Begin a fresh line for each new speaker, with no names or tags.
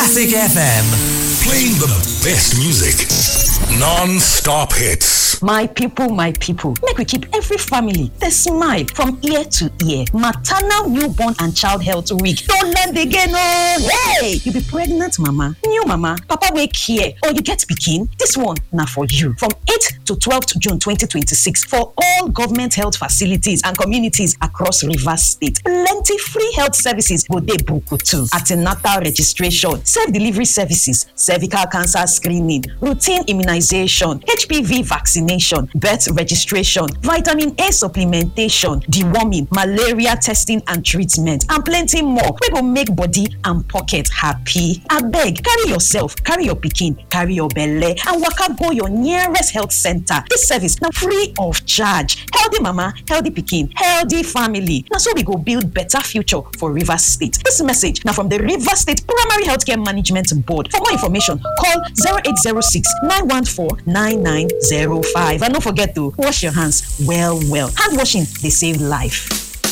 Classic FM.
Playing the best music. Non-stop hits.
My people, make we keep every family the smile from ear to ear. Maternal, newborn and child health week. Don't land again, oh! Hey! You be pregnant mama, new mama, papa wake here, or you get pikin. This one now for you. From 8th to 12th June 2026 for all government health facilities and communities across Rivers State. Plenty free health services go dey boku too. Antenatal registration, self-delivery services, cervical cancer screening, routine immunization, HPV vaccination, birth registration, vitamin A supplementation, deworming, malaria testing and treatment, and plenty more. We go make body and pocket happy. Abeg, carry yourself, carry your pikin, carry your belle, and waka go your nearest health center. This service now free of charge. Healthy mama, healthy pikin, healthy family. Now so we go build better future for Rivers State. This message now from the Rivers State Primary Healthcare Management Board. For more information, call 0806 914 9905. And don't forget to wash your hands well. Hand washing, they save life.